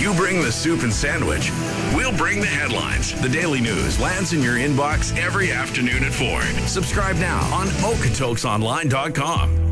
You bring the soup and sandwich. We'll bring the headlines. The Daily News lands in your inbox every afternoon at 4. Subscribe now on Okotoksonline.com.